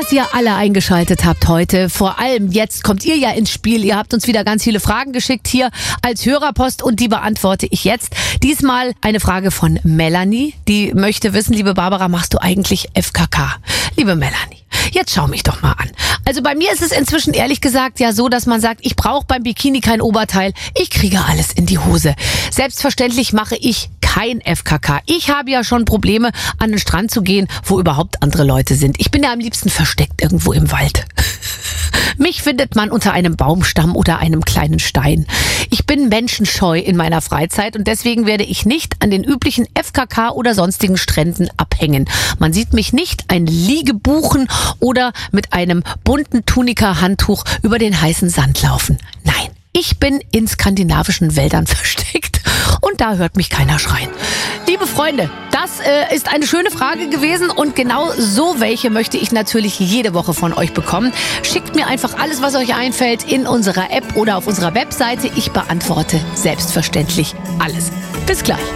dass ihr alle eingeschaltet habt heute. Vor allem jetzt kommt ihr ja ins Spiel. Ihr habt uns wieder ganz viele Fragen geschickt hier als Hörerpost und die beantworte ich jetzt. Diesmal eine Frage von Melanie. Die möchte wissen, liebe Barbara, machst du eigentlich FKK? Liebe Melanie, jetzt schau mich doch mal an. Also bei mir ist es inzwischen ehrlich gesagt ja so, dass man sagt, ich brauche beim Bikini kein Oberteil. Ich kriege alles in die Hose. Selbstverständlich mache ich kein FKK. Ich habe ja schon Probleme, an den Strand zu gehen, wo überhaupt andere Leute sind. Ich bin ja am liebsten versteckt irgendwo im Wald. Mich findet man unter einem Baumstamm oder einem kleinen Stein. Ich bin menschenscheu in meiner Freizeit und deswegen werde ich nicht an den üblichen FKK oder sonstigen Stränden abhängen. Man sieht mich nicht ein Liege buchen oder mit einem bunten Tunika-Handtuch über den heißen Sand laufen. Nein, ich bin in skandinavischen Wäldern versteckt und da hört mich keiner schreien. Liebe Freunde, das ist eine schöne Frage gewesen und genau so welche möchte ich natürlich jede Woche von euch bekommen. Schickt mir einfach alles, was euch einfällt, in unserer App oder auf unserer Webseite. Ich beantworte selbstverständlich alles. Bis gleich.